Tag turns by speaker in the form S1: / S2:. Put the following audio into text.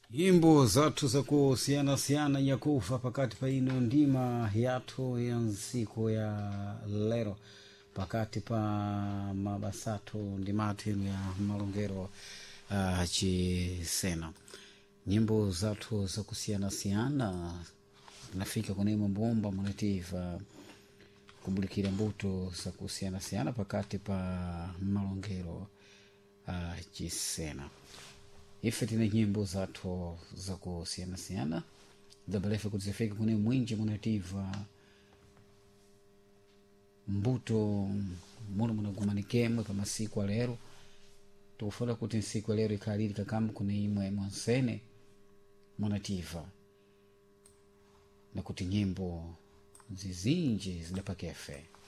S1: Nyimbo zathu zakusiyana-siyana yakufa pakati pa ino ndima yathu ya nsiku ya lero pakati pa mabasathu ndimatu inu ya malongero chisena. Nyimbo zathu zakusiyana-siyana nafika kune mabomba munativa kumbulikira mbuto zakusiyana-siyana pakati pa malongero chisena. Ife tina nyimbo zathu zakusiyana-siyana dabalefe kuzifika kune mwinji munativa mbuto muno munagumanikemwe pa masiku alero tukufuna kuti nsiku alero ikalili kakamu kune imwe mwansene munativa na kuti nyimbo zizinji zidapakefe.